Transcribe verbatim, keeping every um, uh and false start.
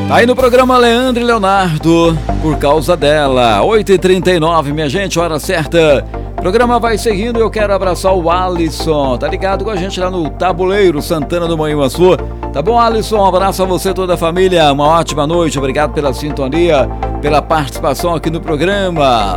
Aí no programa Leandro e Leonardo, por causa dela, oito e trinta e nove, minha gente, hora certa. O programa vai seguindo, eu quero abraçar o Alisson, tá ligado com a gente lá no Tabuleiro Santana do Manhuaçu. Tá bom, Alisson? Um abraço a você e toda a família, uma ótima noite, obrigado pela sintonia, pela participação aqui no programa.